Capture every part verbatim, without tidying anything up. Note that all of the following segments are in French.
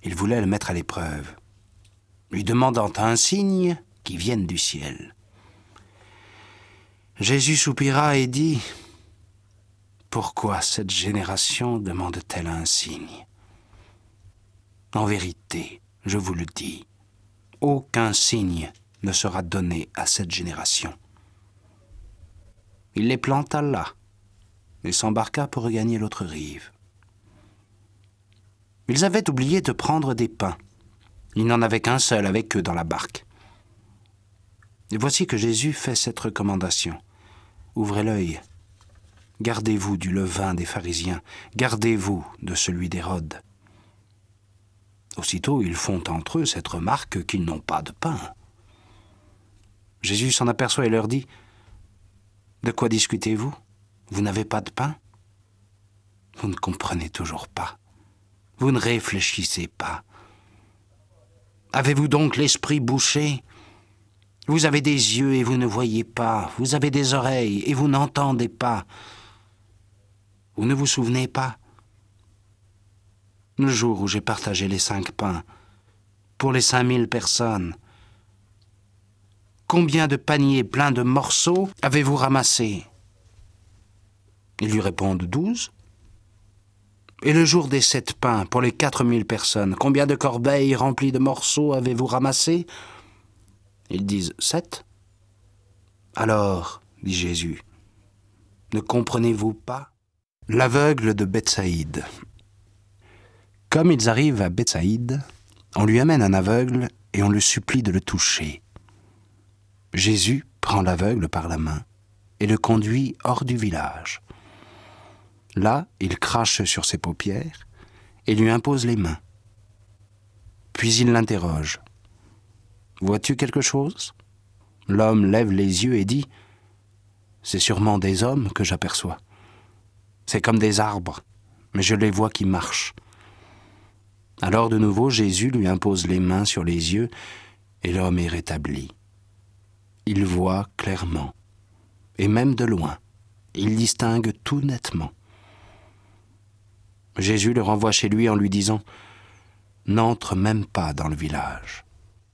Il voulait le mettre à l'épreuve, lui demandant un signe qui vienne du ciel. Jésus soupira et dit « Pourquoi cette génération demande-t-elle un signe ? En vérité, je vous le dis, aucun signe ne sera donné à cette génération. » Il les planta là et s'embarqua pour regagner l'autre rive. Ils avaient oublié de prendre des pains. Il n'en avait qu'un seul avec eux dans la barque. Et voici que Jésus fait cette recommandation. Ouvrez l'œil. Gardez-vous du levain des pharisiens. Gardez-vous de celui d'Hérode. Aussitôt, ils font entre eux cette remarque qu'ils n'ont pas de pain. Jésus s'en aperçoit et leur dit « De quoi discutez-vous ? Vous n'avez pas de pain ? Vous ne comprenez toujours pas. Vous ne réfléchissez pas. Avez-vous donc l'esprit bouché ? Vous avez des yeux et vous ne voyez pas. Vous avez des oreilles et vous n'entendez pas. Vous ne vous souvenez pas ? Le jour où j'ai partagé les cinq pains pour les cinq mille personnes, combien de paniers pleins de morceaux avez-vous ramassés ? Ils lui répondent douze. Et le jour des sept pains pour les quatre mille personnes, combien de corbeilles remplies de morceaux avez-vous ramassés ? Ils disent sept. Alors, dit Jésus, ne comprenez-vous pas ? L'aveugle de Bethsaïde. Comme ils arrivent à Bethsaïde, on lui amène un aveugle et on le supplie de le toucher. Jésus prend l'aveugle par la main et le conduit hors du village. Là, il crache sur ses paupières et lui impose les mains. Puis il l'interroge. « Vois-tu quelque chose ?» L'homme lève les yeux et dit « C'est sûrement des hommes que j'aperçois. C'est comme des arbres, mais je les vois qui marchent. » Alors de nouveau, Jésus lui impose les mains sur les yeux et l'homme est rétabli. Il voit clairement, et même de loin, il distingue tout nettement. Jésus le renvoie chez lui en lui disant « N'entre même pas dans le village. »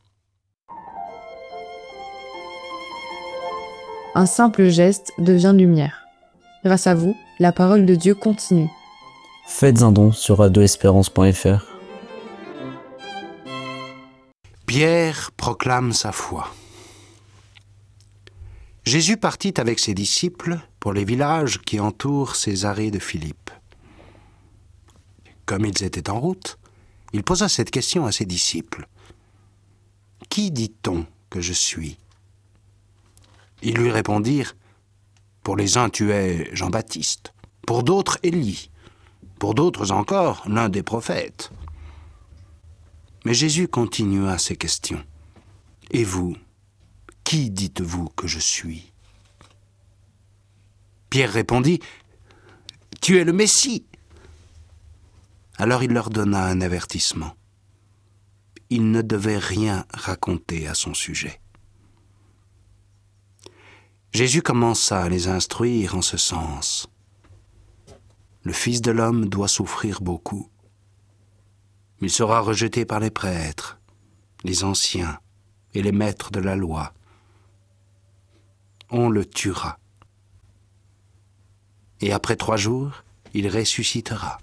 Un simple geste devient lumière. Grâce à vous, la parole de Dieu continue. Faites un don sur radio espérance point f r. Pierre proclame sa foi. Jésus partit avec ses disciples pour les villages qui entourent Césarée de Philippe. Comme ils étaient en route, il posa cette question à ses disciples. « Qui dit-on que je suis ?» Ils lui répondirent « Pour les uns, tu es Jean-Baptiste, pour d'autres, Élie, pour d'autres encore, l'un des prophètes. » Mais Jésus continua ses questions. « Et vous, qui dites-vous que je suis ?» Pierre répondit « Tu es le Messie. » Alors il leur donna un avertissement. Ils ne devaient rien raconter à son sujet. Jésus commença à les instruire en ce sens. Le Fils de l'homme doit souffrir beaucoup. Il sera rejeté par les prêtres, les anciens et les maîtres de la loi. On le tuera. Et après trois jours, il ressuscitera.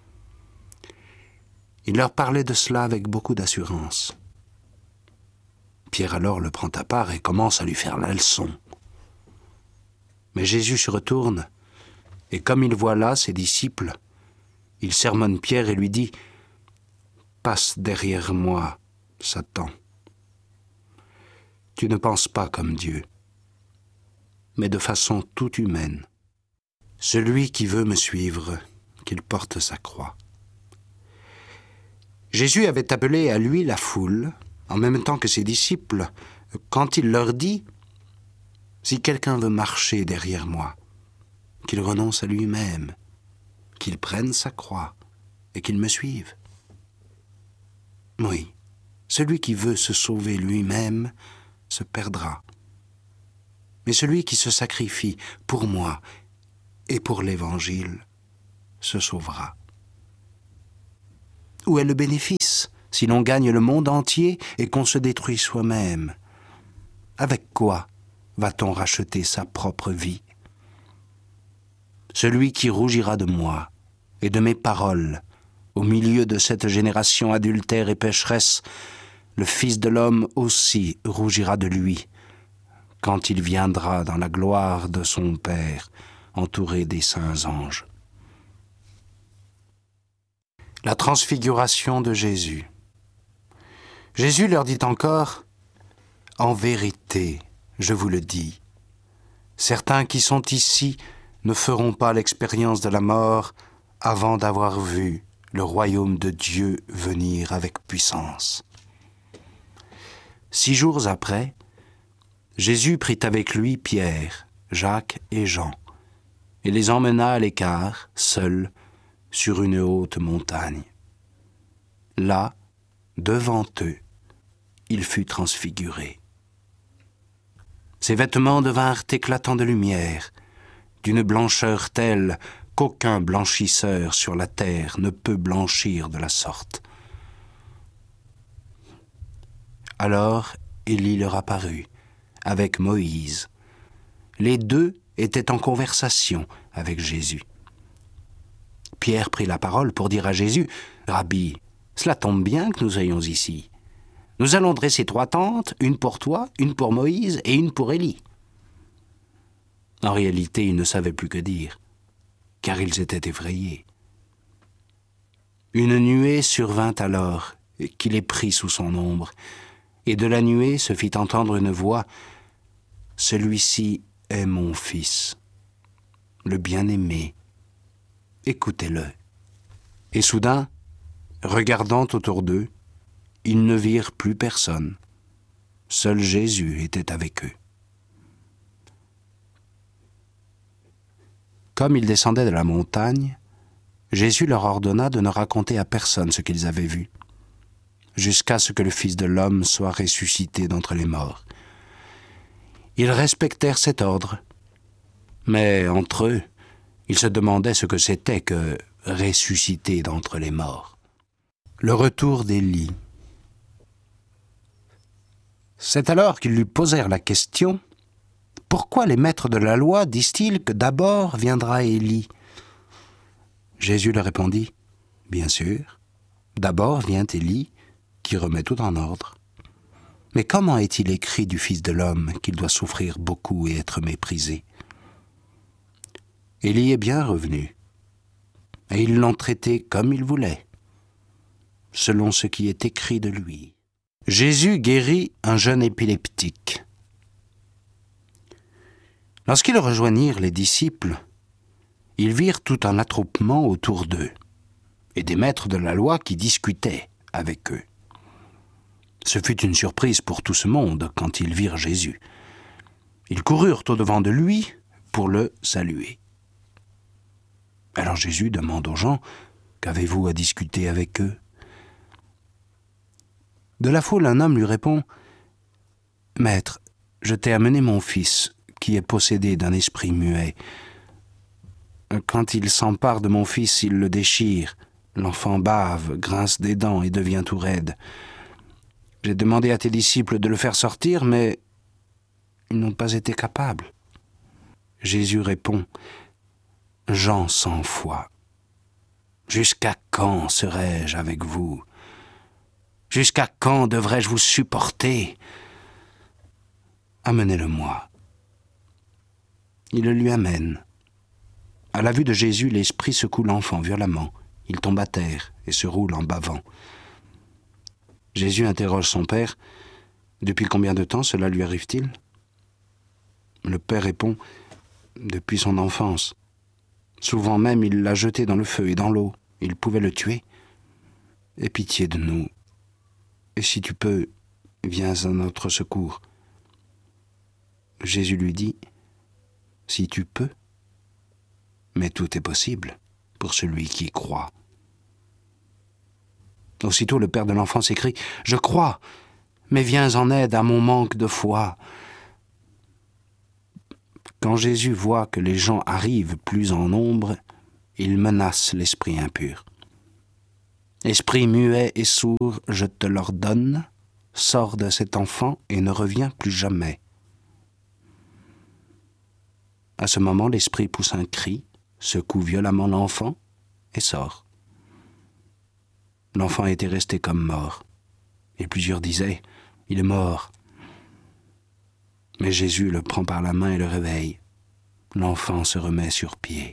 Il leur parlait de cela avec beaucoup d'assurance. Pierre alors le prend à part et commence à lui faire la leçon. Mais Jésus se retourne, et comme il voit là ses disciples, il sermonne Pierre et lui dit « Passe derrière moi, Satan. Tu ne penses pas comme Dieu, mais de façon toute humaine. Celui qui veut me suivre, qu'il porte sa croix. » Jésus avait appelé à lui la foule, en même temps que ses disciples, quand il leur dit « Si quelqu'un veut marcher derrière moi, qu'il renonce à lui-même, qu'il prenne sa croix et qu'il me suive. » Oui, celui qui veut se sauver lui-même se perdra. Mais celui qui se sacrifie pour moi et pour l'Évangile se sauvera. Où est le bénéfice si l'on gagne le monde entier et qu'on se détruit soi-même? Avec quoi va-t-on racheter sa propre vie? Celui qui rougira de moi et de mes paroles, au milieu de cette génération adultère et pécheresse, le Fils de l'homme aussi rougira de lui, quand il viendra dans la gloire de son Père, entouré des saints anges. La transfiguration de Jésus. Jésus leur dit encore, « En vérité, je vous le dis, certains qui sont ici ne feront pas l'expérience de la mort avant d'avoir vu le royaume de Dieu venir avec puissance. » Six jours après, Jésus prit avec lui Pierre, Jacques et Jean, et les emmena à l'écart, seuls, sur une haute montagne. Là, devant eux, il fut transfiguré. Ses vêtements devinrent éclatants de lumière, d'une blancheur telle qu'aucun blanchisseur sur la terre ne peut blanchir de la sorte. Alors Élie leur apparut, avec Moïse. Les deux étaient en conversation avec Jésus. Pierre prit la parole pour dire à Jésus, « Rabbi, cela tombe bien que nous soyons ici. Nous allons dresser trois tentes, une pour toi, une pour Moïse et une pour Élie. » En réalité, ils ne savaient plus que dire, car ils étaient effrayés. Une nuée survint alors, qui les prit sous son ombre, et de la nuée se fit entendre une voix, « Celui-ci est mon fils, le bien-aimé. Écoutez-le. » Et soudain, regardant autour d'eux, ils ne virent plus personne. Seul Jésus était avec eux. Comme ils descendaient de la montagne, Jésus leur ordonna de ne raconter à personne ce qu'ils avaient vu, jusqu'à ce que le Fils de l'homme soit ressuscité d'entre les morts. Ils respectèrent cet ordre, mais entre eux, ils se demandaient ce que c'était que « ressusciter d'entre les morts ». Le retour d'Élie. C'est alors qu'ils lui posèrent la question « Pourquoi les maîtres de la loi disent-ils que d'abord viendra Élie ?» Jésus leur répondit « Bien sûr, d'abord vient Élie qui remet tout en ordre. Mais comment est-il écrit du Fils de l'homme qu'il doit souffrir beaucoup et être méprisé ?» Élie est bien revenu, et ils l'ont traité comme il voulait, selon ce qui est écrit de lui. Jésus guérit un jeune épileptique. Lorsqu'ils rejoignirent les disciples, ils virent tout un attroupement autour d'eux, et des maîtres de la loi qui discutaient avec eux. Ce fut une surprise pour tout ce monde quand ils virent Jésus. Ils coururent au-devant de lui pour le saluer. Alors Jésus demande aux gens, « Qu'avez-vous à discuter avec eux ?» De la foule, un homme lui répond, « Maître, je t'ai amené mon fils, qui est possédé d'un esprit muet. Quand il s'empare de mon fils, il le déchire. L'enfant bave, grince des dents et devient tout raide. J'ai demandé à tes disciples de le faire sortir, mais ils n'ont pas été capables. » Jésus répond, « Gens sans foi, jusqu'à quand serai-je avec vous? Jusqu'à quand devrais-je vous supporter? Amenez-le-moi. » Il le lui amène. À la vue de Jésus, l'esprit secoue l'enfant violemment. Il tombe à terre et se roule en bavant. Jésus interroge son père. « Depuis combien de temps cela lui arrive-t-il » Le père répond « Depuis son enfance. Souvent même, il l'a jeté dans le feu et dans l'eau. Il pouvait le tuer. Aie pitié de nous. Et si tu peux, viens à notre secours. » Jésus lui dit « Si tu peux. Mais tout est possible pour celui qui croit. » Aussitôt, le père de l'enfant s'écrie « Je crois, mais viens en aide à mon manque de foi. » Quand Jésus voit que les gens arrivent plus en nombre, il menace l'esprit impur. Esprit muet et sourd, je te l'ordonne, sors de cet enfant et ne reviens plus jamais. » À ce moment, l'esprit pousse un cri, secoue violemment l'enfant et sort. L'enfant était resté comme mort, et plusieurs disaient « Il est mort ». Mais Jésus le prend par la main et le réveille. L'enfant se remet sur pied.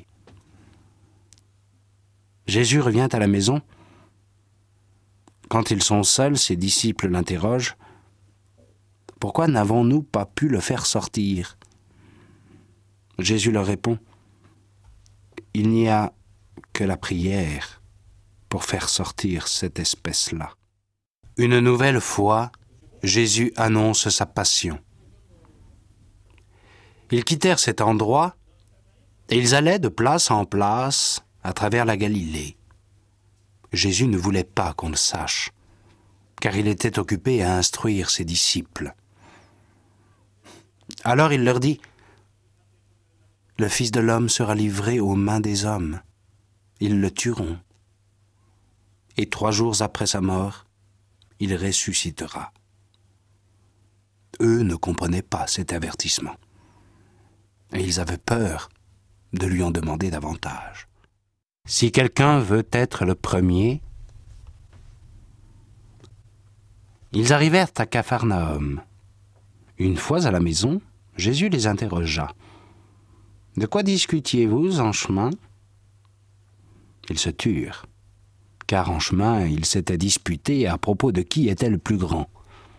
Jésus revient à la maison. Quand ils sont seuls, ses disciples l'interrogent. « Pourquoi n'avons-nous pas pu le faire sortir ?» Jésus leur répond. « Il n'y a que la prière pour faire sortir cette espèce-là. » Une nouvelle fois, Jésus annonce sa passion. Ils quittèrent cet endroit et ils allaient de place en place à travers la Galilée. Jésus ne voulait pas qu'on le sache, car il était occupé à instruire ses disciples. Alors il leur dit, « Le Fils de l'homme sera livré aux mains des hommes. Ils le tueront. Et trois jours après sa mort, il ressuscitera. » Eux ne comprenaient pas cet avertissement. Et ils avaient peur de lui en demander davantage. Si quelqu'un veut être le premier, ils arrivèrent à Capharnaüm. Une fois à la maison, Jésus les interrogea. « De quoi discutiez-vous en chemin ?» Ils se turent, car en chemin, ils s'étaient disputés à propos de qui était le plus grand.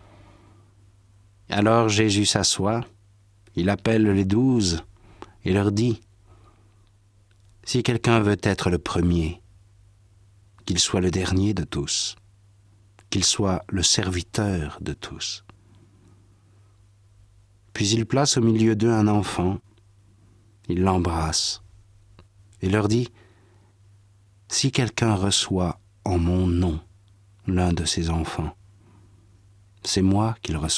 Alors Jésus s'assoit, il appelle les douze et leur dit, « Si quelqu'un veut être le premier, qu'il soit le dernier de tous, qu'il soit le serviteur de tous. » Puis il place au milieu d'eux un enfant, il l'embrasse et leur dit, « Si quelqu'un reçoit en mon nom l'un de ces enfants, c'est moi qu'il reçoit. »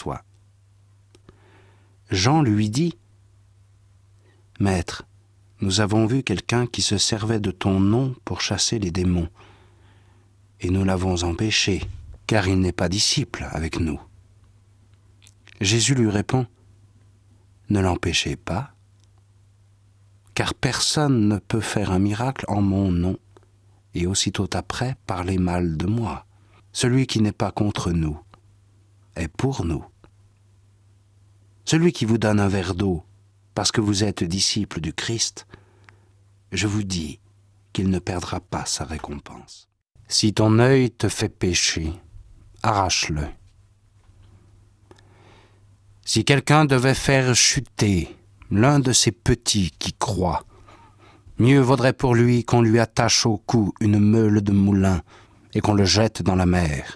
Jean lui dit, « Maître, nous avons vu quelqu'un qui se servait de ton nom pour chasser les démons, et nous l'avons empêché, car il n'est pas disciple avec nous. » Jésus lui répond, « Ne l'empêchez pas, car personne ne peut faire un miracle en mon nom, et aussitôt après parler mal de moi. Celui qui n'est pas contre nous est pour nous. Celui qui vous donne un verre d'eau, parce que vous êtes disciple du Christ, je vous dis qu'il ne perdra pas sa récompense. Si ton œil te fait pécher, arrache-le. Si quelqu'un devait faire chuter l'un de ces petits qui croient, mieux vaudrait pour lui qu'on lui attache au cou une meule de moulin et qu'on le jette dans la mer.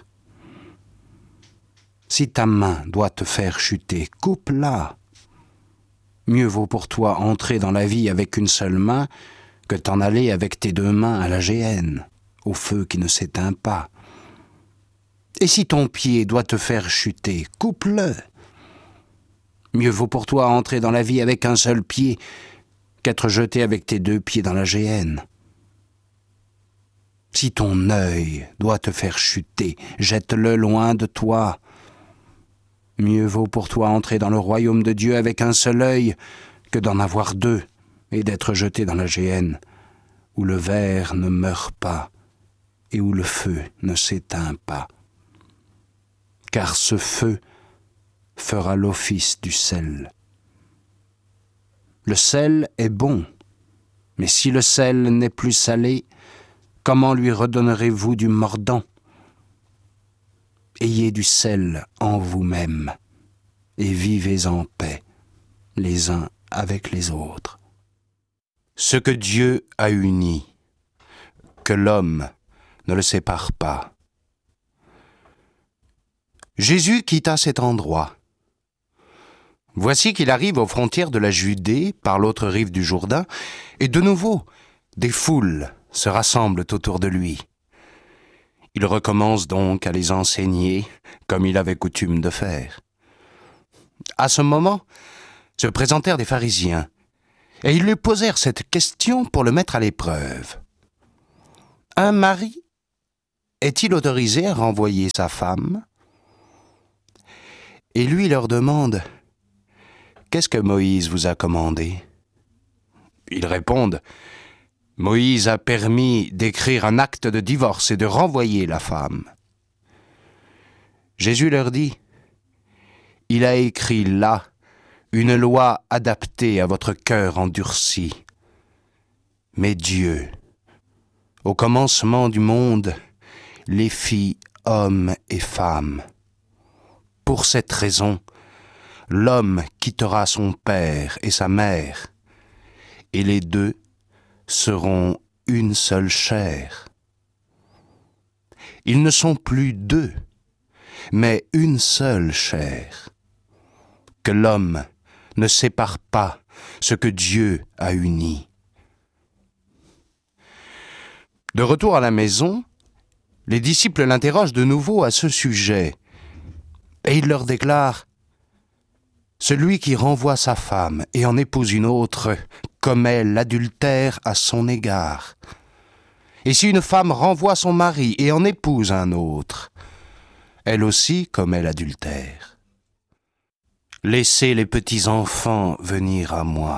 Si ta main doit te faire chuter, coupe-la. Mieux vaut pour toi entrer dans la vie avec une seule main que t'en aller avec tes deux mains à la géhenne, au feu qui ne s'éteint pas. Et si ton pied doit te faire chuter, coupe-le. Mieux vaut pour toi entrer dans la vie avec un seul pied qu'être jeté avec tes deux pieds dans la géhenne. Si ton œil doit te faire chuter, jette-le loin de toi. Mieux vaut pour toi entrer dans le royaume de Dieu avec un seul œil que d'en avoir deux et d'être jeté dans la géhenne, où le ver ne meurt pas et où le feu ne s'éteint pas. Car ce feu fera l'office du sel. Le sel est bon, mais si le sel n'est plus salé, comment lui redonnerez-vous du mordant ? Ayez du sel en vous-même et vivez en paix les uns avec les autres. Ce que Dieu a uni, que l'homme ne le sépare pas. » Jésus quitta cet endroit. Voici qu'il arrive aux frontières de la Judée, par l'autre rive du Jourdain, et de nouveau, des foules se rassemblent autour de lui. Il recommence donc à les enseigner, comme il avait coutume de faire. À ce moment, se présentèrent des pharisiens, et ils lui posèrent cette question pour le mettre à l'épreuve. « Un mari est-il autorisé à renvoyer sa femme ? Et lui leur demande, « Qu'est-ce que Moïse vous a commandé ?» Ils répondent, « Moïse a permis d'écrire un acte de divorce et de renvoyer la femme. » Jésus leur dit, « Il a écrit là une loi adaptée à votre cœur endurci. Mais Dieu, au commencement du monde, les fit hommes et femmes. Pour cette raison, l'homme quittera son père et sa mère, et les deux seront une seule chair. Ils ne sont plus deux, mais une seule chair. Que l'homme ne sépare pas ce que Dieu a uni. » De retour à la maison, les disciples l'interrogent de nouveau à ce sujet, et il leur déclare, « Celui qui renvoie sa femme et en épouse une autre commet l'adultère à son égard. Et si une femme renvoie son mari et en épouse un autre, elle aussi commet l'adultère. Laissez les petits enfants venir à moi. »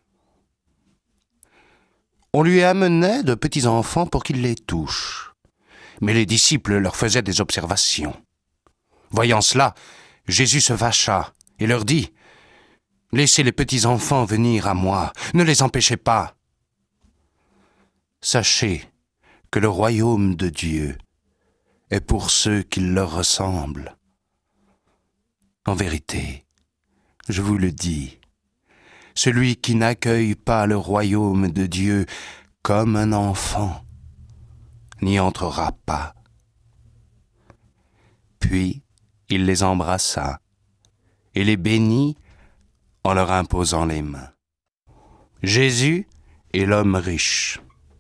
On lui amenait de petits enfants pour qu'il les touche, mais les disciples leur faisaient des observations. Voyant cela, Jésus se fâcha et leur dit, « Laissez les petits enfants venir à moi, ne les empêchez pas. Sachez que le royaume de Dieu est pour ceux qui leur ressemblent. En vérité, je vous le dis, celui qui n'accueille pas le royaume de Dieu comme un enfant n'y entrera pas. » Puis il les embrassa et les bénit en leur imposant les mains. Jésus et l'homme riche.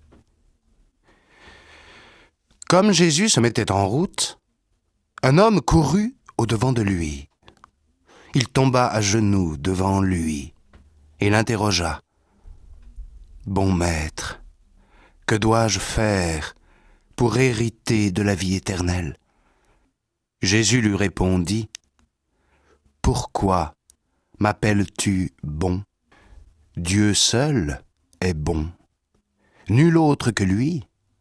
Comme Jésus se mettait en route, un homme courut au-devant de lui. Il tomba à genoux devant lui et l'interrogea. « Bon maître, que dois-je faire pour hériter de la vie éternelle ?» Jésus lui répondit, « Pourquoi m'appelles-tu bon ? Dieu seul est bon, nul autre que lui.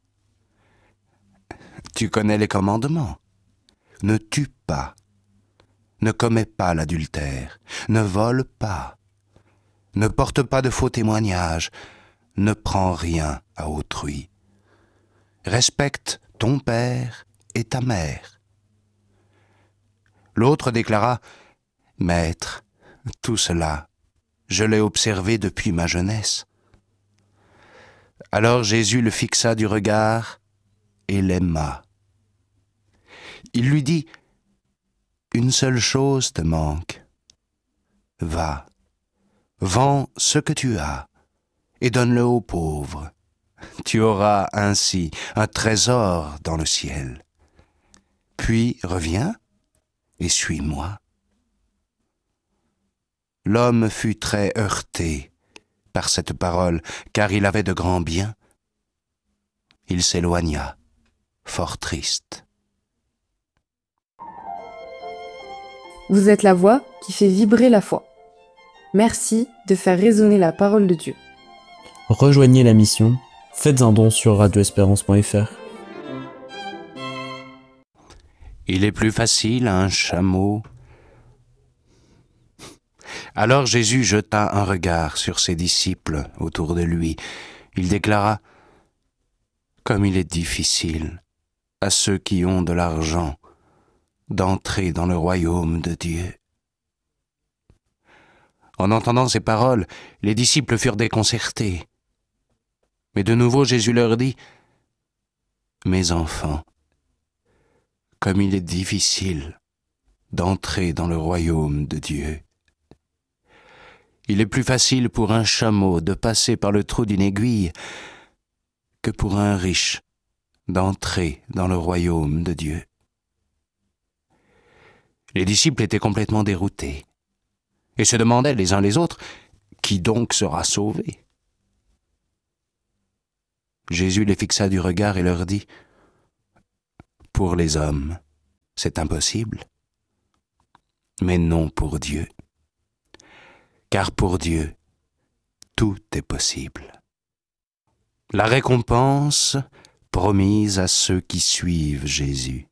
Tu connais les commandements. Ne tue pas, ne commets pas l'adultère, ne vole pas, ne porte pas de faux témoignages, ne prends rien à autrui. Respecte ton père et ta mère. » L'autre déclara, « Maître, tout cela, je l'ai observé depuis ma jeunesse. » Alors Jésus le fixa du regard et l'aima. Il lui dit, « Une seule chose te manque. Va, vends ce que tu as et donne-le aux pauvres. Tu auras ainsi un trésor dans le ciel. Puis reviens et suis-moi. » L'homme fut très heurté par cette parole, car il avait de grands biens. Il s'éloigna, fort triste. Vous êtes la voix qui fait vibrer la foi. Merci de faire résonner la parole de Dieu. Rejoignez la mission, faites un don sur radio espérance point f r. Il est plus facile à un chameau. Alors Jésus jeta un regard sur ses disciples autour de lui. Il déclara, « Comme il est difficile à ceux qui ont de l'argent d'entrer dans le royaume de Dieu. » En entendant ces paroles, les disciples furent déconcertés. Mais de nouveau Jésus leur dit, « Mes enfants, comme il est difficile d'entrer dans le royaume de Dieu. Il est plus facile pour un chameau de passer par le trou d'une aiguille que pour un riche d'entrer dans le royaume de Dieu. » Les disciples étaient complètement déroutés et se demandaient les uns les autres, « Qui donc sera sauvé ?» Jésus les fixa du regard et leur dit, pour les hommes, c'est impossible, mais non pour Dieu. Car pour Dieu, tout est possible. La récompense promise à ceux qui suivent Jésus.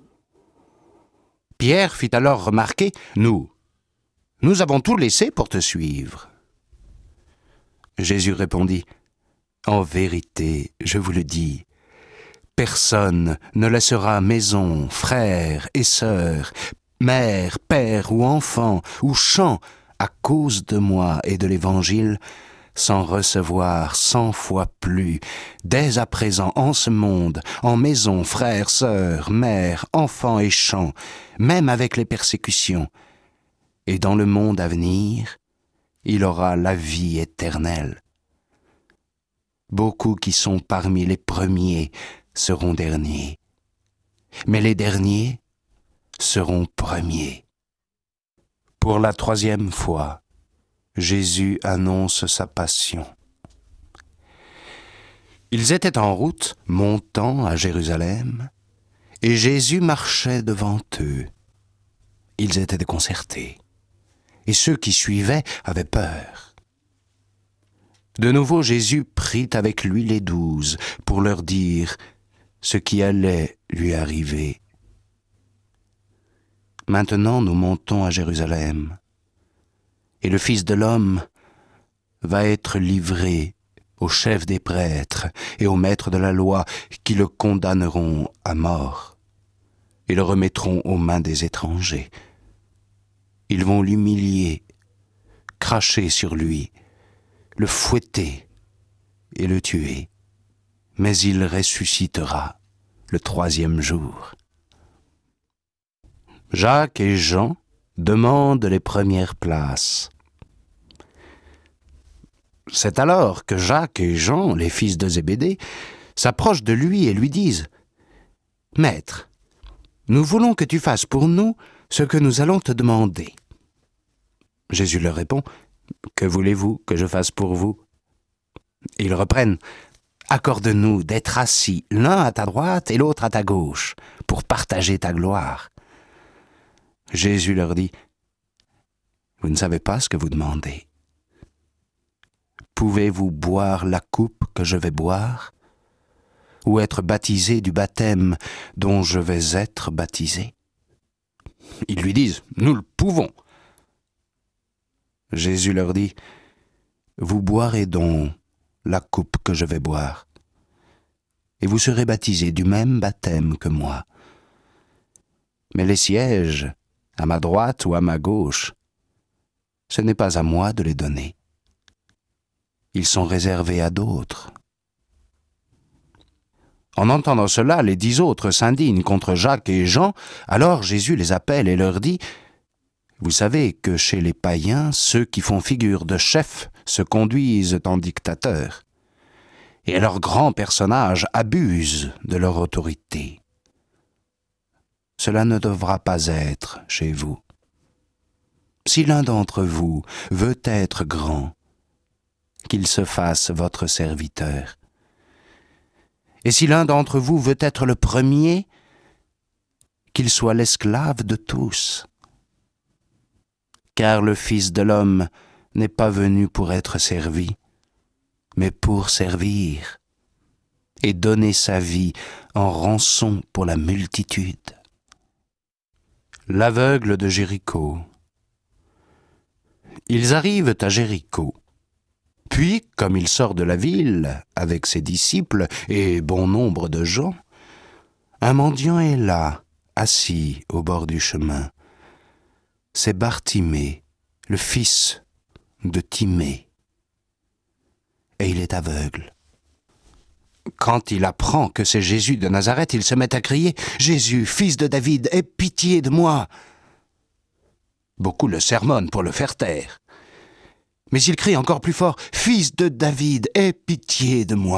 Pierre fit alors remarquer, « Nous, nous avons tout laissé pour te suivre. » Jésus répondit, « En vérité, je vous le dis, personne ne laissera maison, frères et sœurs, mère, père ou enfant, ou champ, à cause de moi et de l'Évangile, sans recevoir cent fois plus, dès à présent en ce monde, en maison, frères, sœurs, mères, enfants et champs, même avec les persécutions. Et dans le monde à venir, il aura la vie éternelle. Beaucoup qui sont parmi les premiers seront derniers, mais les derniers seront premiers. » Pour la troisième fois, Jésus annonce sa passion. Ils étaient en route, montant à Jérusalem, et Jésus marchait devant eux. Ils étaient déconcertés, et ceux qui suivaient avaient peur. De nouveau, Jésus prit avec lui les douze pour leur dire ce qui allait lui arriver. Maintenant, nous montons à Jérusalem, et le Fils de l'homme va être livré aux chefs des prêtres et aux maîtres de la loi qui le condamneront à mort et le remettront aux mains des étrangers. Ils vont l'humilier, cracher sur lui, le fouetter et le tuer, mais il ressuscitera le troisième jour. Jacques et Jean demandent les premières places. C'est alors que Jacques et Jean, les fils de Zébédée, s'approchent de lui et lui disent « Maître, nous voulons que tu fasses pour nous ce que nous allons te demander. » Jésus leur répond « Que voulez-vous que je fasse pour vous ?» Ils reprennent « Accorde-nous d'être assis l'un à ta droite et l'autre à ta gauche pour partager ta gloire. » Jésus leur dit « Vous ne savez pas ce que vous demandez. Pouvez-vous boire la coupe que je vais boire, ou être baptisé du baptême dont je vais être baptisé ?» Ils lui disent « Nous le pouvons. » Jésus leur dit « Vous boirez donc la coupe que je vais boire, et vous serez baptisés du même baptême que moi. Mais les sièges, à ma droite ou à ma gauche, ce n'est pas à moi de les donner. Ils sont réservés à d'autres. » En entendant cela, les dix autres s'indignent contre Jacques et Jean. Alors Jésus les appelle et leur dit « Vous savez que chez les païens, ceux qui font figure de chefs se conduisent en dictateurs, et leurs grands personnages abusent de leur autorité. Cela ne devra pas être chez vous. Si l'un d'entre vous veut être grand, qu'il se fasse votre serviteur. Et si l'un d'entre vous veut être le premier, qu'il soit l'esclave de tous. Car le Fils de l'homme n'est pas venu pour être servi, mais pour servir et donner sa vie en rançon pour la multitude. » L'aveugle de Jéricho. Ils arrivent à Jéricho. Puis, comme il sort de la ville, avec ses disciples et bon nombre de gens, un mendiant est là, assis au bord du chemin. C'est Bartimée, le fils de Timée, et il est aveugle. Quand il apprend que c'est Jésus de Nazareth, il se met à crier « Jésus, fils de David, aie pitié de moi !» Beaucoup le sermonnent pour le faire taire. Mais il crie encore plus fort « Fils de David, aie pitié de moi !»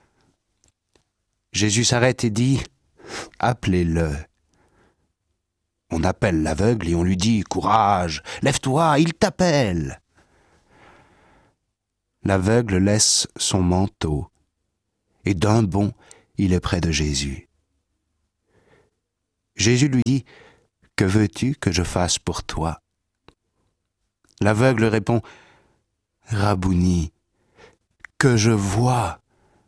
Jésus s'arrête et dit « Appelez-le. » On appelle l'aveugle et on lui dit « Courage, lève-toi, il t'appelle !» L'aveugle laisse son manteau et d'un bond, il est près de Jésus. Jésus lui dit, « Que veux-tu que je fasse pour toi ?» L'aveugle répond, « Rabouni, que je vois. »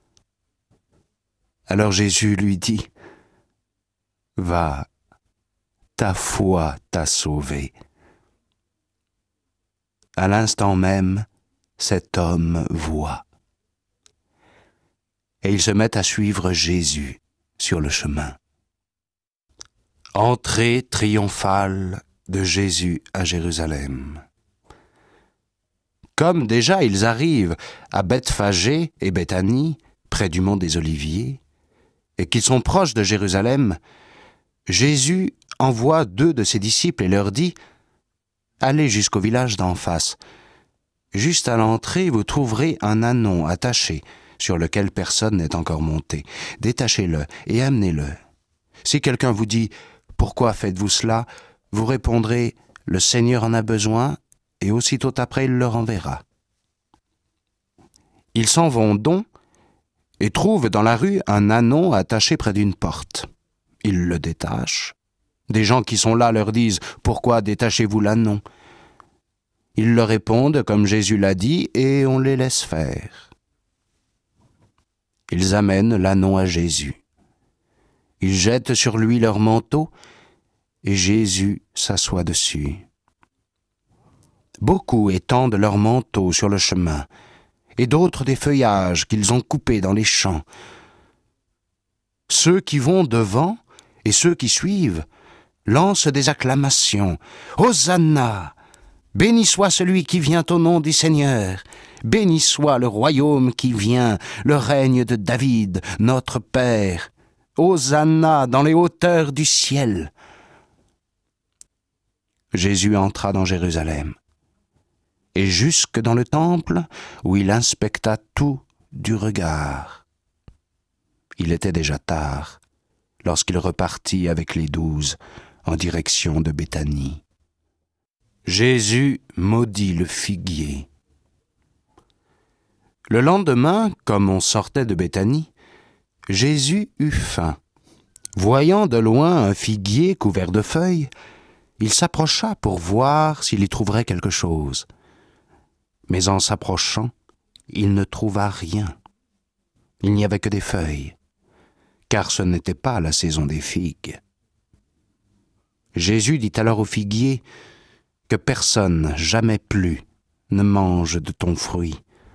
Alors Jésus lui dit, « Va, ta foi t'a sauvé. » À l'instant même, cet homme voit. Et il se met à suivre Jésus sur le chemin. Entrée triomphale de Jésus à Jérusalem. Comme déjà ils arrivent à Bethphagée et Béthanie, près du mont des Oliviers, et qu'ils sont proches de Jérusalem, Jésus envoie deux de ses disciples et leur dit « Allez jusqu'au village d'en face. Juste à l'entrée, vous trouverez un ânon attaché, sur lequel personne n'est encore monté. Détachez-le et amenez-le. Si quelqu'un vous dit « Pourquoi faites-vous cela ?» vous répondrez « Le Seigneur en a besoin » et aussitôt après il le renverra. Ils s'en vont donc et trouvent dans la rue un ânon attaché près d'une porte. Ils le détachent. Des gens qui sont là leur disent « Pourquoi détachez-vous l'ânon ?» Ils leur répondent comme Jésus l'a dit et on les laisse faire. Ils amènent l'ânon à Jésus. Ils jettent sur lui leur manteau et Jésus s'assoit dessus. Beaucoup étendent leurs manteaux sur le chemin et d'autres des feuillages qu'ils ont coupés dans les champs. Ceux qui vont devant et ceux qui suivent lancent des acclamations. « Hosanna ! Béni soit celui qui vient au nom du Seigneur. Béni soit le royaume qui vient, le règne de David, notre Père. Hosanna dans les hauteurs du ciel. » Jésus entra dans Jérusalem et jusque dans le temple où il inspecta tout du regard. Il était déjà tard lorsqu'il repartit avec les douze en direction de Béthanie. Jésus maudit le figuier. Le lendemain, comme on sortait de Béthanie, Jésus eut faim. Voyant de loin un figuier couvert de feuilles, il s'approcha pour voir s'il y trouverait quelque chose. Mais en s'approchant, il ne trouva rien. Il n'y avait que des feuilles, car ce n'était pas la saison des figues. Jésus dit alors au figuier que personne, jamais plus, ne mange de ton fruit.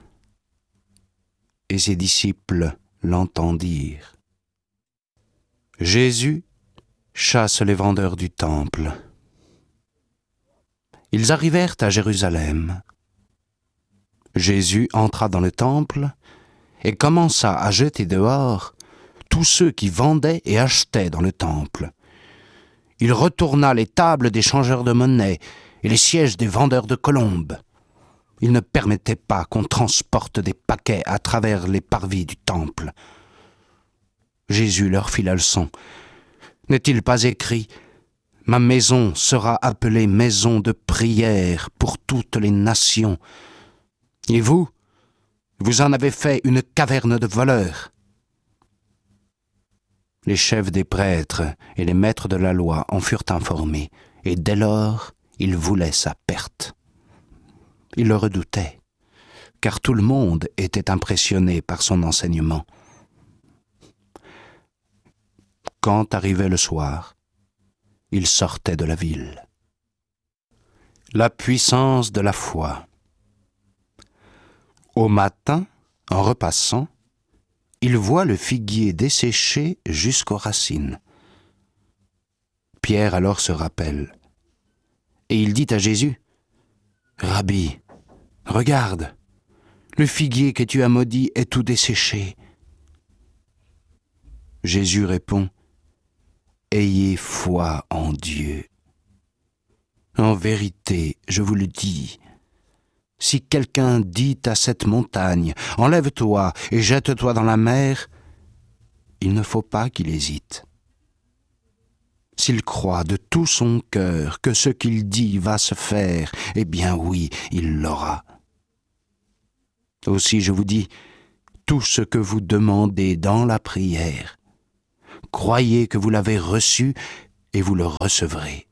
Et ses disciples l'entendirent. Jésus chasse les vendeurs du temple. Ils arrivèrent à Jérusalem. Jésus entra dans le temple et commença à jeter dehors tous ceux qui vendaient et achetaient dans le temple. Il retourna les tables des changeurs de monnaie et les sièges des vendeurs de colombes. Il ne permettait pas qu'on transporte des paquets à travers les parvis du temple. Jésus leur fit la leçon. N'est-il pas écrit « Ma maison sera appelée maison de prière pour toutes les nations ». Et vous, vous en avez fait une caverne de voleurs. Les chefs des prêtres et les maîtres de la loi en furent informés, et dès lors, ils voulaient sa perte. Ils le redoutaient, car tout le monde était impressionné par son enseignement. Quand arrivait le soir, il sortait de la ville. La puissance de la foi. Au matin, en repassant, il voit le figuier desséché jusqu'aux racines. Pierre alors se rappelle, et il dit à Jésus, « Rabbi, regarde, le figuier que tu as maudit est tout desséché. » Jésus répond, « Ayez foi en Dieu. En vérité, je vous le dis, si quelqu'un dit à cette montagne, « Enlève-toi et jette-toi dans la mer », il ne faut pas qu'il hésite. S'il croit de tout son cœur que ce qu'il dit va se faire, eh bien oui, il l'aura. Aussi je vous dis, tout ce que vous demandez dans la prière, croyez que vous l'avez reçu et vous le recevrez.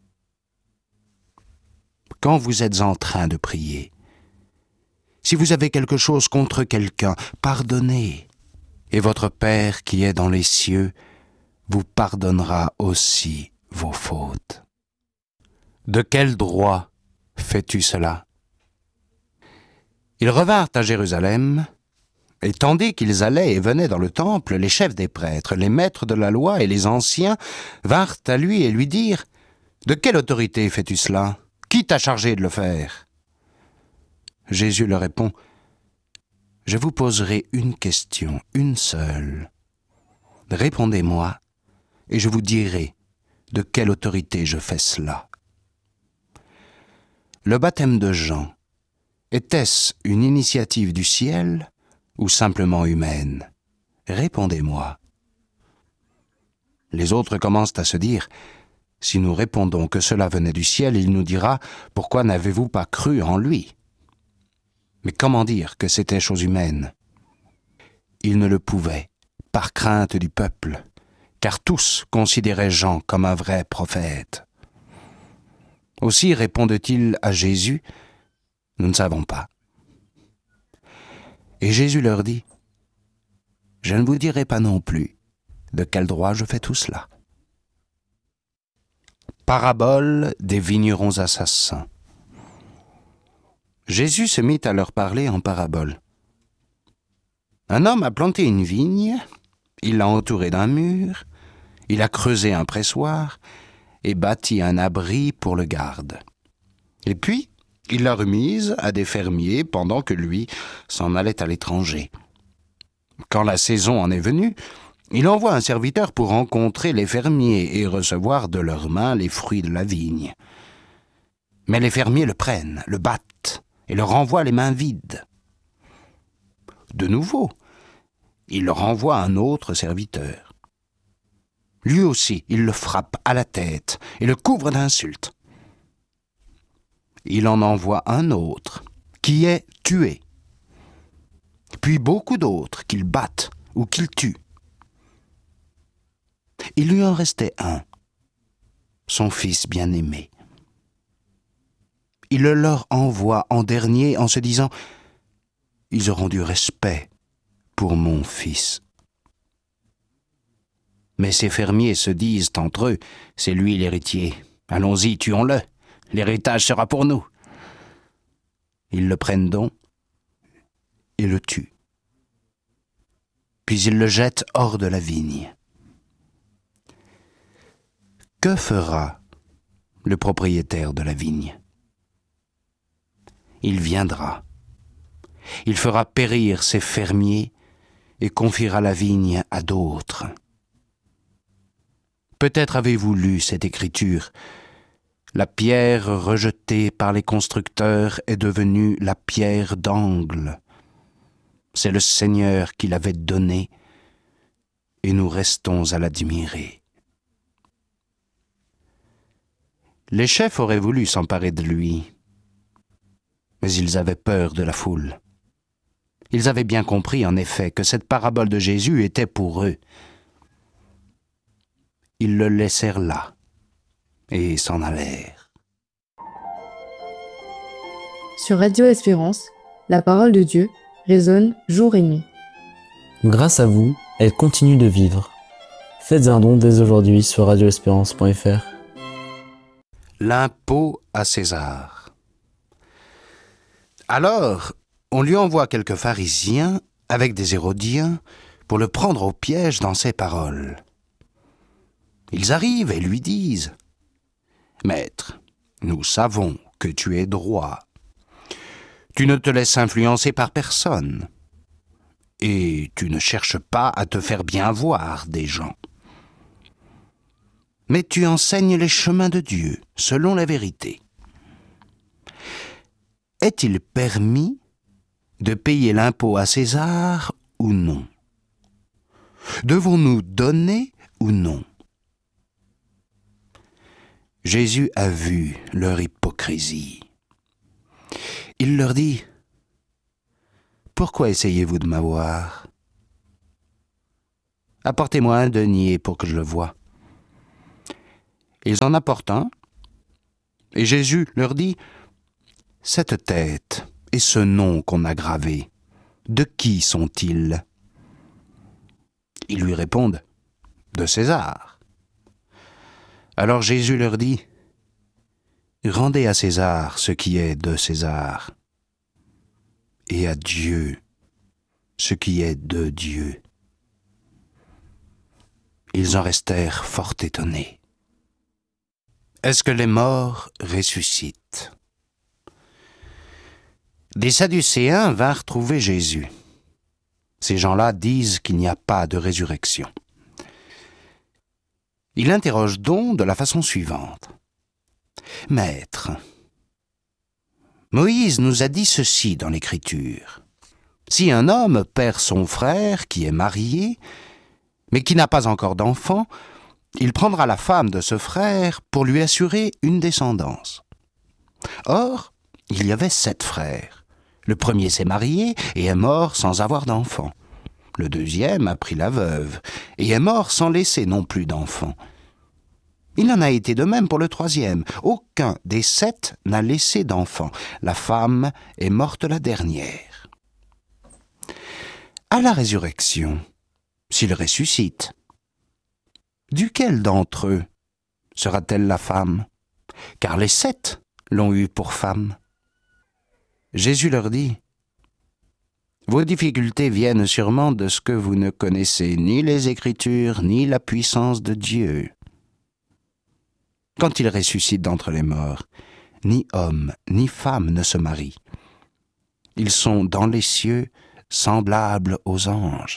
Quand vous êtes en train de prier, si vous avez quelque chose contre quelqu'un, pardonnez, et votre Père qui est dans les cieux vous pardonnera aussi vos fautes. De quel droit fais-tu cela? Ils revinrent à Jérusalem, et tandis qu'ils allaient et venaient dans le temple, les chefs des prêtres, les maîtres de la loi et les anciens vinrent à lui et lui dirent « De quelle autorité fais-tu cela? Qui t'a chargé de le faire ?» Jésus leur répond « Je vous poserai une question, une seule. Répondez-moi, et je vous dirai de quelle autorité je fais cela. Le baptême de Jean, était-ce une initiative du ciel ou simplement humaine? Répondez-moi. » Les autres commencent à se dire « Si nous répondons que cela venait du ciel, il nous dira « Pourquoi n'avez-vous pas cru en lui ?» Mais comment dire que c'était chose humaine? Ils ne le pouvaient, par crainte du peuple, car tous considéraient Jean comme un vrai prophète. Aussi répondent-ils à Jésus « Nous ne savons pas. » Et Jésus leur dit « Je ne vous dirai pas non plus de quel droit je fais tout cela. » Parabole des vignerons assassins. Jésus se mit à leur parler en parabole. Un homme a planté une vigne, il l'a entourée d'un mur, il a creusé un pressoir et bâti un abri pour le garde. Et puis, il l'a remise à des fermiers pendant que lui s'en allait à l'étranger. Quand la saison en est venue, il envoie un serviteur pour rencontrer les fermiers et recevoir de leurs mains les fruits de la vigne. Mais les fermiers le prennent, le battent et le renvoient les mains vides. De nouveau, il leur envoie un autre serviteur. Lui aussi, il le frappe à la tête et le couvre d'insultes. Il en envoie un autre, qui est tué. Puis beaucoup d'autres qu'il battent ou qu'il tue. Il lui en restait un, son fils bien-aimé. Il le leur envoie en dernier en se disant « Ils auront du respect pour mon fils. » Mais ces fermiers se disent entre eux « C'est lui l'héritier. Allons-y, tuons-le. L'héritage sera pour nous. » Ils le prennent donc et le tuent. Puis ils le jettent hors de la vigne. Que fera le propriétaire de la vigne? Il viendra. Il fera périr ses fermiers et confiera la vigne à d'autres. Peut-être avez-vous lu cette écriture. La pierre rejetée par les constructeurs est devenue la pierre d'angle. C'est le Seigneur qui l'avait donnée et nous restons à l'admirer. Les chefs auraient voulu s'emparer de lui, mais ils avaient peur de la foule. Ils avaient bien compris, en effet, que cette parabole de Jésus était pour eux. Ils le laissèrent là et s'en allèrent. Sur Radio Espérance, la parole de Dieu résonne jour et nuit. Grâce à vous, elle continue de vivre. Faites un don dès aujourd'hui sur radio espérance point f r. L'impôt à César. Alors, on lui envoie quelques pharisiens avec des hérodiens pour le prendre au piège dans ses paroles. Ils arrivent et lui disent « Maître, nous savons que tu es droit. Tu ne te laisses influencer par personne et tu ne cherches pas à te faire bien voir des gens. Mais tu enseignes les chemins de Dieu selon la vérité. Est-il permis de payer l'impôt à César ou non? Devons-nous donner ou non? » Jésus a vu leur hypocrisie. Il leur dit « Pourquoi essayez-vous de m'avoir? Apportez-moi un denier pour que je le voie. » Ils en apportent un, et Jésus leur dit « Cette tête et ce nom qu'on a gravé, de qui sont-ils » Ils lui répondent « De César ». Alors Jésus leur dit « Rendez à César ce qui est de César, et à Dieu ce qui est de Dieu. » Ils en restèrent fort étonnés. Est-ce que les morts ressuscitent? Des Sadducéens vinrent trouver Jésus. Ces gens-là disent qu'il n'y a pas de résurrection. Il l'interroge donc de la façon suivante. « Maître, Moïse nous a dit ceci dans l'Écriture. Si un homme perd son frère qui est marié, mais qui n'a pas encore d'enfant, il prendra la femme de ce frère pour lui assurer une descendance. Or, il y avait sept frères. Le premier s'est marié et est mort sans avoir d'enfant. Le deuxième a pris la veuve et est mort sans laisser non plus d'enfant. Il en a été de même pour le troisième. Aucun des sept n'a laissé d'enfant. La femme est morte la dernière. À la résurrection, s'il ressuscite, duquel d'entre eux sera-t-elle la femme? Car les sept l'ont eue pour femme. Jésus leur dit, « Vos difficultés viennent sûrement de ce que vous ne connaissez ni les Écritures, ni la puissance de Dieu. Quand il ressuscite d'entre les morts, ni homme, ni femme ne se marient. Ils sont dans les cieux semblables aux anges.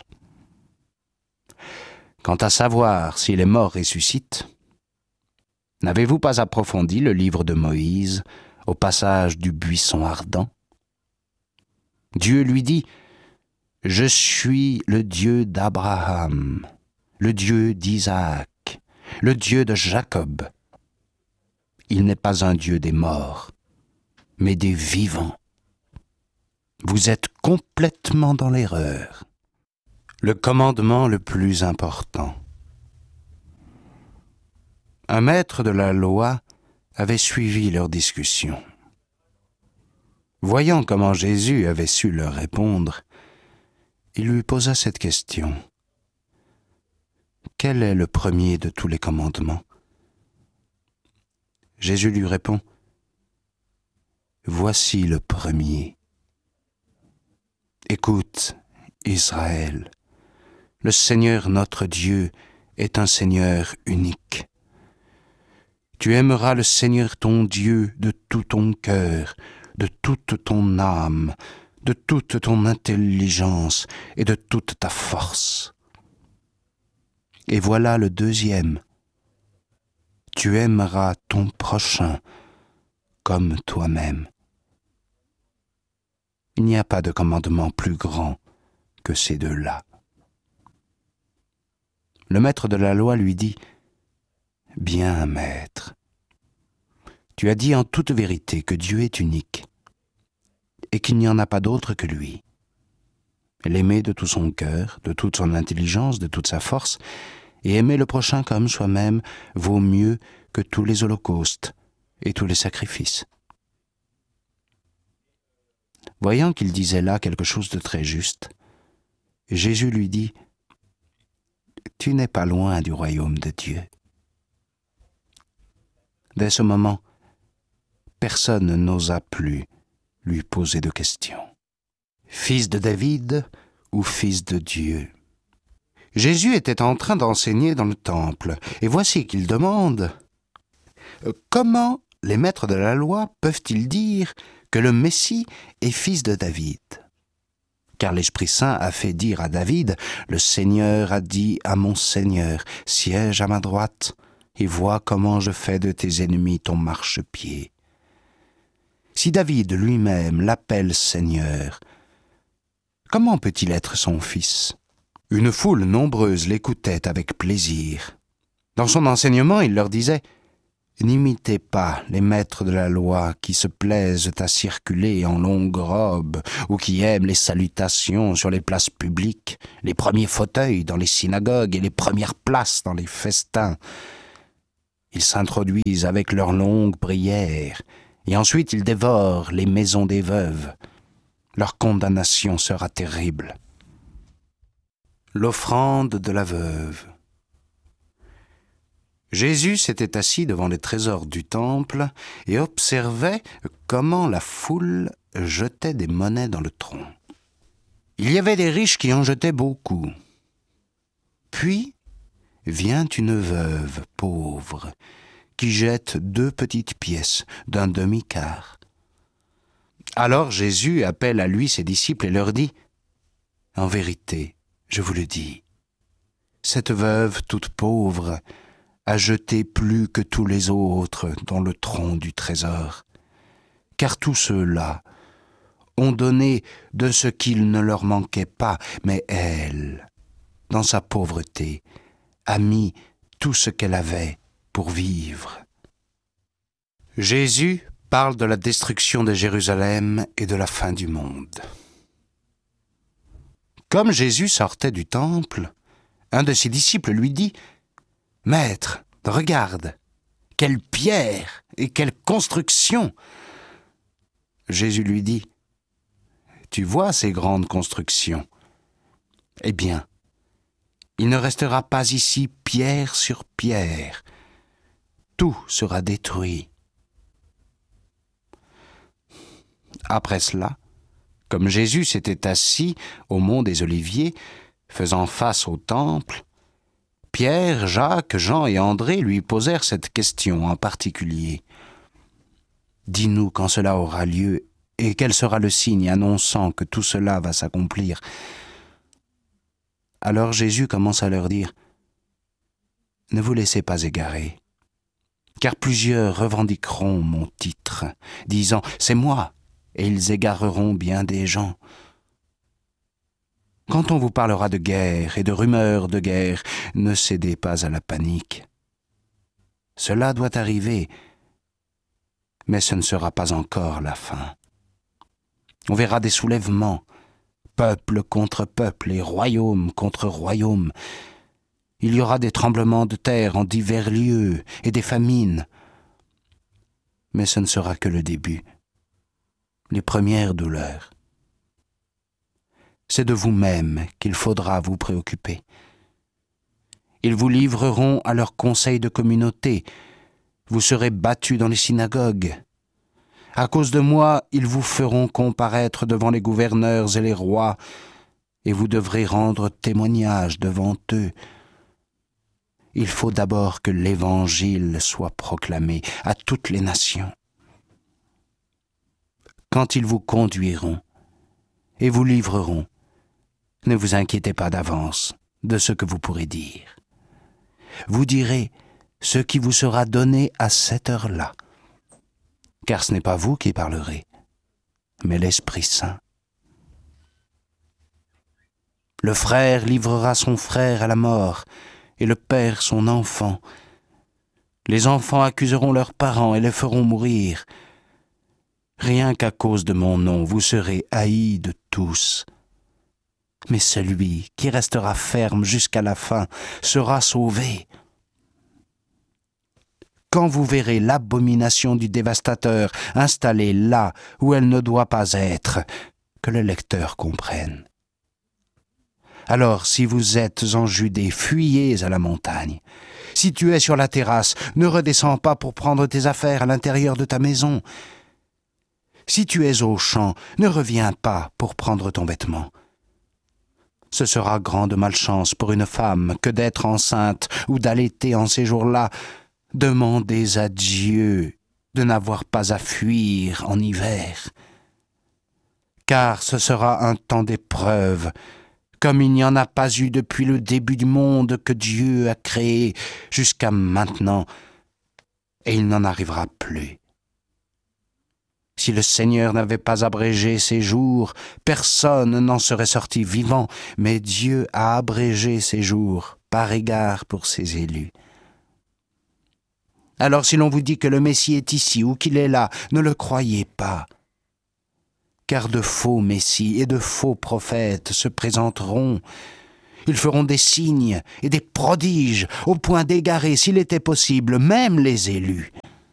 Quant à savoir si les morts ressuscitent, n'avez-vous pas approfondi le livre de Moïse au passage du buisson ardent? Dieu lui dit, « Je suis le Dieu d'Abraham, le Dieu d'Isaac, le Dieu de Jacob. » Il n'est pas un Dieu des morts, mais des vivants. Vous êtes complètement dans l'erreur. Le commandement le plus important. Un maître de la loi avait suivi leur discussion. Voyant comment Jésus avait su leur répondre, il lui posa cette question. « Quel est le premier de tous les commandements ?» Jésus lui répond, « Voici le premier. Écoute, Israël, le Seigneur notre Dieu est un Seigneur unique. Tu aimeras le Seigneur ton Dieu de tout ton cœur, de toute ton âme, de toute ton intelligence et de toute ta force. Et voilà le deuxième. Tu aimeras ton prochain comme toi-même. Il n'y a pas de commandement plus grand que ces deux-là. » Le maître de la loi lui dit, « Bien, maître, tu as dit en toute vérité que Dieu est unique et qu'il n'y en a pas d'autre que lui. L'aimer de tout son cœur, de toute son intelligence, de toute sa force, et aimer le prochain comme soi-même vaut mieux que tous les holocaustes et tous les sacrifices. » Voyant qu'il disait là quelque chose de très juste, Jésus lui dit, « Tu n'es pas loin du royaume de Dieu. » Dès ce moment, personne n'osa plus lui poser de questions. Fils de David ou fils de Dieu? Jésus était en train d'enseigner dans le temple, et voici qu'il demande « Comment les maîtres de la loi peuvent-ils dire que le Messie est fils de David? Car l'Esprit Saint a fait dire à David, « Le Seigneur a dit à mon Seigneur, siège à ma droite, et vois comment je fais de tes ennemis ton marchepied. » Si David lui-même l'appelle Seigneur, comment peut-il être son fils? Une foule nombreuse l'écoutait avec plaisir. Dans son enseignement, il leur disait « N'imitez pas les maîtres de la loi qui se plaisent à circuler en longues robes ou qui aiment les salutations sur les places publiques, les premiers fauteuils dans les synagogues et les premières places dans les festins. Ils s'introduisent avec leurs longues prières, et ensuite ils dévorent les maisons des veuves. Leur condamnation sera terrible. L'offrande de la veuve. Jésus s'était assis devant les trésors du temple et observait comment la foule jetait des monnaies dans le tronc. Il y avait des riches qui en jetaient beaucoup. Puis vient une veuve pauvre qui jette deux petites pièces d'un demi-quart. Alors Jésus appelle à lui ses disciples et leur dit « En vérité, je vous le dis, cette veuve toute pauvre a jeté plus que tous les autres dans le tronc du trésor, car tous ceux-là ont donné de ce qu'il ne leur manquait pas, mais elle, dans sa pauvreté, a mis tout ce qu'elle avait pour vivre. » Jésus parle de la destruction de Jérusalem et de la fin du monde. Comme Jésus sortait du temple, un de ses disciples lui dit « Maître, regarde, quelle pierre et quelle construction !» Jésus lui dit « Tu vois ces grandes constructions ? Eh bien, il ne restera pas ici pierre sur pierre. Tout sera détruit. » Après cela, comme Jésus s'était assis au mont des Oliviers, faisant face au temple, Pierre, Jacques, Jean et André lui posèrent cette question en particulier. « Dis-nous quand cela aura lieu et quel sera le signe annonçant que tout cela va s'accomplir. » Alors Jésus commence à leur dire « Ne vous laissez pas égarer, car plusieurs revendiqueront mon titre, disant « C'est moi !» et ils égareront bien des gens. Quand on vous parlera de guerre et de rumeurs de guerre, ne cédez pas à la panique. Cela doit arriver, mais ce ne sera pas encore la fin. On verra des soulèvements, peuple contre peuple et royaume contre royaume. Il y aura des tremblements de terre en divers lieux et des famines. Mais ce ne sera que le début. Les premières douleurs. C'est de vous-même qu'il faudra vous préoccuper. Ils vous livreront à leurs conseils de communauté. Vous serez battus dans les synagogues. À cause de moi, ils vous feront comparaître devant les gouverneurs et les rois, et vous devrez rendre témoignage devant eux. Il faut d'abord que l'Évangile soit proclamé à toutes les nations. Quand ils vous conduiront et vous livreront, ne vous inquiétez pas d'avance de ce que vous pourrez dire. Vous direz ce qui vous sera donné à cette heure-là, car ce n'est pas vous qui parlerez, mais l'Esprit Saint. Le frère livrera son frère à la mort, et le père son enfant. Les enfants accuseront leurs parents et les feront mourir. Rien qu'à cause de mon nom, vous serez haïs de tous. Mais celui qui restera ferme jusqu'à la fin sera sauvé. Quand vous verrez l'abomination du dévastateur installée là où elle ne doit pas être, que le lecteur comprenne. Alors, si vous êtes en Judée, fuyez à la montagne. Si tu es sur la terrasse, ne redescends pas pour prendre tes affaires à l'intérieur de ta maison. Si tu es au champ, ne reviens pas pour prendre ton vêtement. Ce sera grande malchance pour une femme que d'être enceinte ou d'allaiter en ces jours-là. Demandez à Dieu de n'avoir pas à fuir en hiver. Car ce sera un temps d'épreuve, comme il n'y en a pas eu depuis le début du monde que Dieu a créé jusqu'à maintenant, et il n'en arrivera plus. Si le Seigneur n'avait pas abrégé ses jours, personne n'en serait sorti vivant, mais Dieu a abrégé ses jours par égard pour ses élus. Alors si l'on vous dit que le Messie est ici ou qu'il est là, ne le croyez pas. Car de faux messies et de faux prophètes se présenteront. Ils feront des signes et des prodiges, au point d'égarer, s'il était possible, même les élus.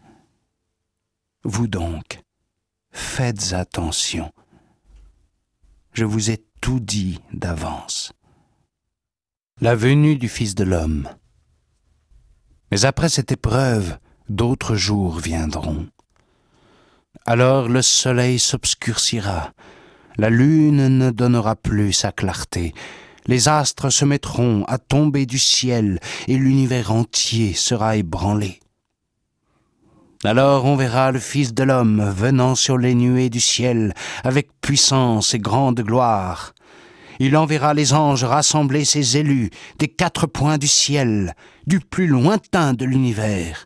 Vous donc, faites attention. Je vous ai tout dit d'avance. La venue du Fils de l'homme. Mais après cette épreuve, d'autres jours viendront. Alors le soleil s'obscurcira, la lune ne donnera plus sa clarté, les astres se mettront à tomber du ciel et l'univers entier sera ébranlé. Alors on verra le Fils de l'homme venant sur les nuées du ciel avec puissance et grande gloire. Il enverra les anges rassembler ses élus des quatre points du ciel, du plus lointain de l'univers.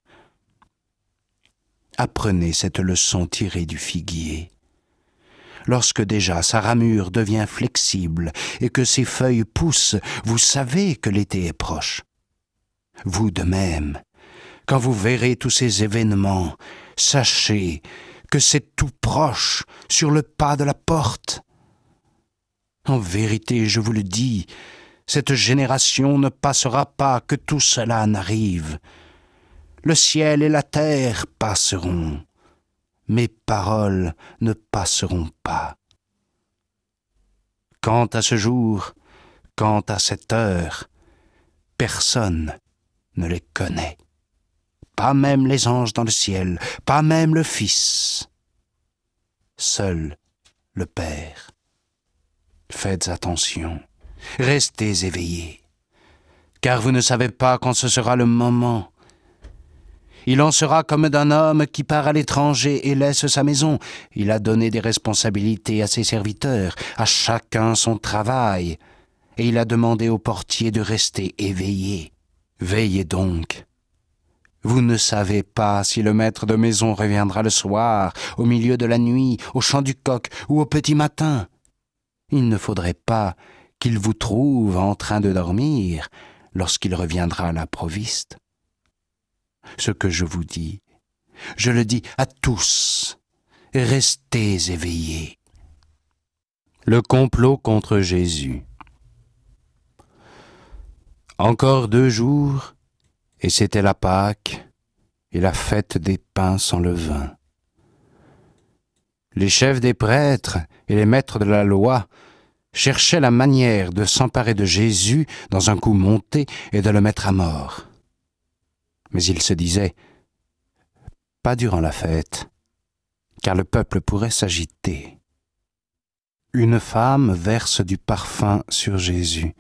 Apprenez cette leçon tirée du figuier. Lorsque déjà sa ramure devient flexible et que ses feuilles poussent, vous savez que l'été est proche. Vous de même, quand vous verrez tous ces événements, sachez que c'est tout proche, sur le pas de la porte. En vérité, je vous le dis, cette génération ne passera pas que tout cela n'arrive. Le ciel et la terre passeront. Mes paroles ne passeront pas. Quant à ce jour, quant à cette heure, personne ne les connaît. Pas même les anges dans le ciel, pas même le Fils. Seul le Père. Faites attention, restez éveillés, car vous ne savez pas quand ce sera le moment. Il en sera comme d'un homme qui part à l'étranger et laisse sa maison. Il a donné des responsabilités à ses serviteurs, à chacun son travail, et il a demandé au portier de rester éveillé. Veillez donc. Vous ne savez pas si le maître de maison reviendra le soir, au milieu de la nuit, au chant du coq ou au petit matin. Il ne faudrait pas qu'il vous trouve en train de dormir lorsqu'il reviendra à l'improviste. Ce que je vous dis, je le dis à tous, restez éveillés. Le complot contre Jésus. Encore deux jours, et c'était la Pâque et la fête des pains sans levain. Les chefs des prêtres et les maîtres de la loi cherchaient la manière de s'emparer de Jésus dans un coup monté et de le mettre à mort. Mais ils se disaient, pas durant la fête, car le peuple pourrait s'agiter. Une femme verse du parfum sur Jésus.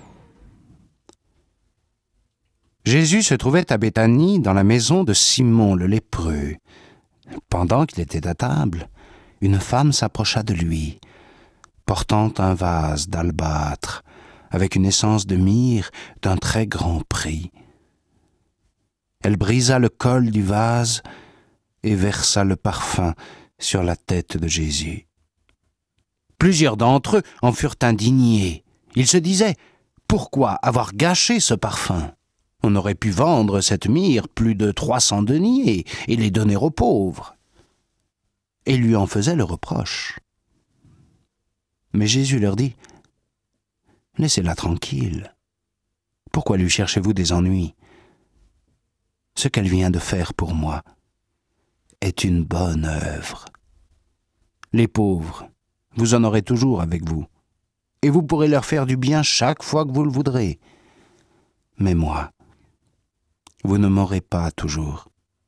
Jésus se trouvait à Béthanie dans la maison de Simon le lépreux. Pendant qu'il était à table, une femme s'approcha de lui, portant un vase d'albâtre avec une essence de myrrhe d'un très grand prix. Elle brisa le col du vase et versa le parfum sur la tête de Jésus. Plusieurs d'entre eux en furent indignés. Ils se disaient, pourquoi avoir gâché ce parfum ? On aurait pu vendre cette myrrhe plus de trois cents deniers et les donner aux pauvres. Et lui en faisaient le reproche. Mais Jésus leur dit, laissez-la tranquille. Pourquoi lui cherchez-vous des ennuis ? Ce qu'elle vient de faire pour moi est une bonne œuvre. Les pauvres, vous en aurez toujours avec vous, et vous pourrez leur faire du bien chaque fois que vous le voudrez. Mais moi, vous ne m'aurez pas toujours.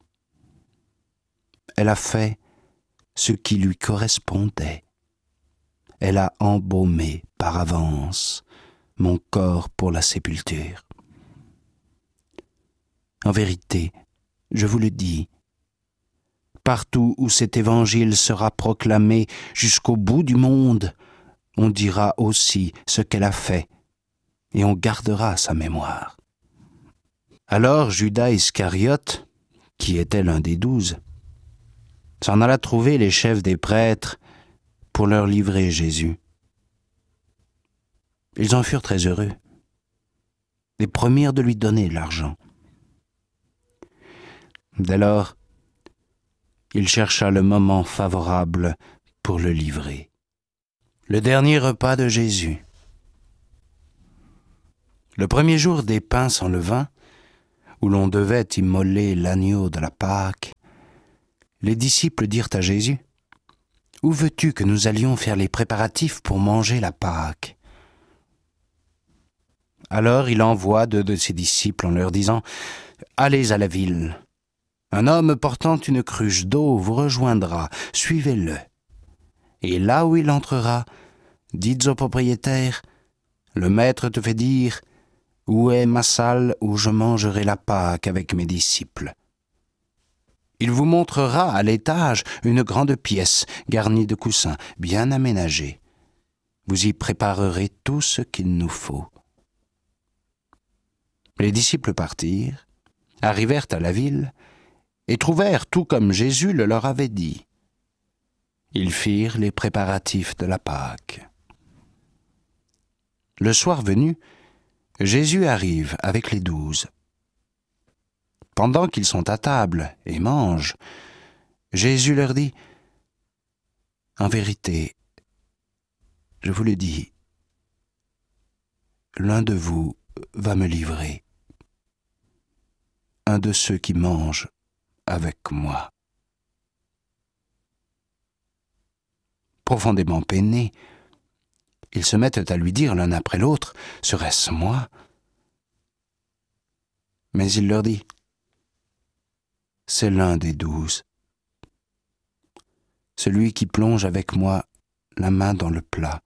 Elle a fait ce qui lui correspondait. Elle a embaumé par avance mon corps pour la sépulture. En vérité, je vous le dis, partout où cet évangile sera proclamé jusqu'au bout du monde, on dira aussi ce qu'elle a fait, et on gardera sa mémoire. Alors Judas Iscariote, qui était l'un des douze, s'en alla trouver les chefs des prêtres pour leur livrer Jésus. Ils en furent très heureux, et promirent de lui donner l'argent. Dès lors, il chercha le moment favorable pour le livrer. Le dernier repas de Jésus. Le premier jour des pains sans levain, où l'on devait immoler l'agneau de la Pâque, les disciples dirent à Jésus, « Où veux-tu que nous allions faire les préparatifs pour manger la Pâque ?» Alors il envoie deux de ses disciples en leur disant, « Allez à la ville. Un homme portant une cruche d'eau vous rejoindra, suivez-le. Et là où il entrera, dites au propriétaire, « Le maître te fait dire, où est ma salle où je mangerai la Pâque avec mes disciples ?» Il vous montrera à l'étage une grande pièce garnie de coussins, bien aménagée. Vous y préparerez tout ce qu'il nous faut. Les disciples partirent, arrivèrent à la ville et trouvèrent tout comme Jésus le leur avait dit. Ils firent les préparatifs de la Pâque. Le soir venu, Jésus arrive avec les douze. Pendant qu'ils sont à table et mangent, Jésus leur dit, « En vérité, je vous le dis, l'un de vous va me livrer, un de ceux qui mangent avec moi. » Profondément peinés, ils se mettent à lui dire l'un après l'autre, « Serait-ce moi ?» Mais il leur dit, « C'est l'un des douze, celui qui plonge avec moi la main dans le plat.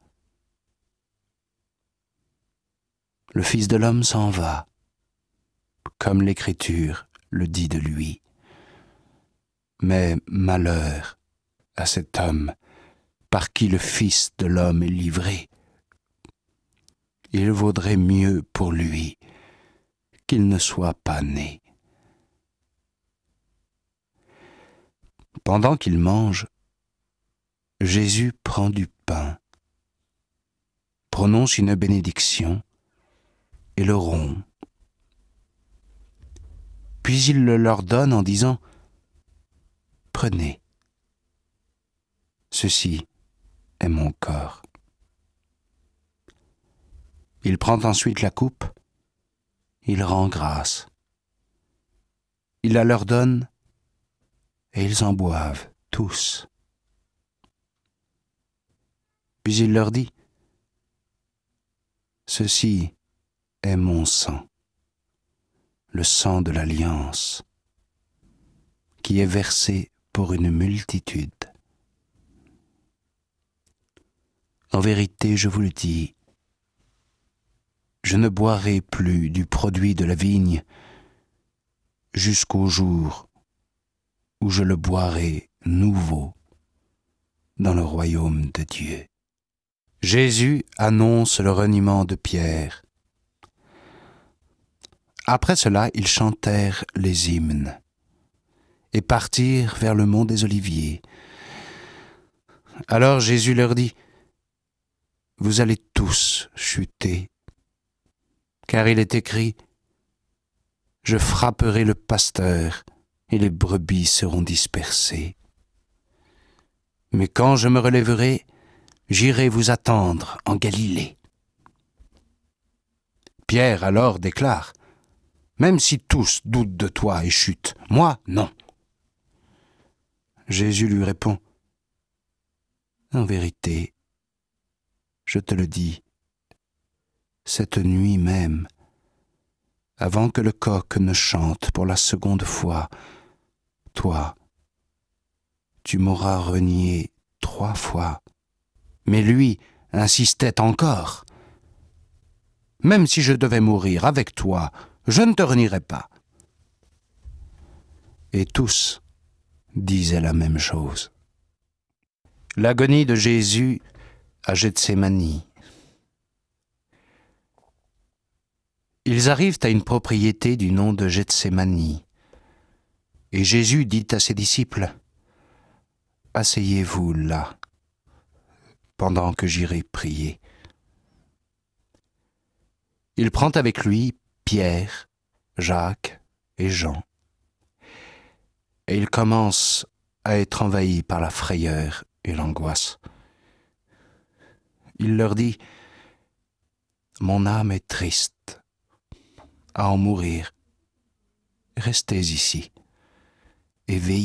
Le Fils de l'homme s'en va, comme l'Écriture le dit de lui. Mais malheur à cet homme par qui le Fils de l'homme est livré. Il vaudrait mieux pour lui qu'il ne soit pas né. » Pendant qu'il mange, Jésus prend du pain, prononce une bénédiction et le rompt. Puis il le leur donne en disant, « Prenez, ceci est mon corps. » Il prend ensuite la coupe, il rend grâce. Il la leur donne et ils en boivent tous. Puis il leur dit, « Ceci est mon sang, le sang de l'alliance, qui est versé pour une multitude. En vérité, je vous le dis, je ne boirai plus du produit de la vigne jusqu'au jour où je le boirai nouveau dans le royaume de Dieu. » Jésus annonce le reniement de Pierre. Après cela, ils chantèrent les hymnes et partirent vers le mont des Oliviers. Alors Jésus leur dit, « Vous allez tous chuter, car il est écrit, « Je frapperai le pasteur et les brebis seront dispersées. Mais quand je me relèverai, j'irai vous attendre en Galilée. » Pierre alors déclare, « Même si tous doutent de toi et chutent, moi non. » Jésus lui répond, « En vérité, je te le dis, cette nuit même, avant que le coq ne chante pour la seconde fois, toi, tu m'auras renié trois fois. » Mais lui insistait encore. « Même si je devais mourir avec toi, je ne te renierai pas. » Et tous disaient la même chose. L'agonie de Jésus à Gethsémani. Ils arrivent à une propriété du nom de Gethsémani. Et Jésus dit à ses disciples, « Asseyez-vous là, pendant que j'irai prier. » Il prend avec lui Pierre, Jacques et Jean. Et il commence à être envahi par la frayeur et l'angoisse. Il leur dit, « Mon âme est triste à en mourir. Restez ici et veillez.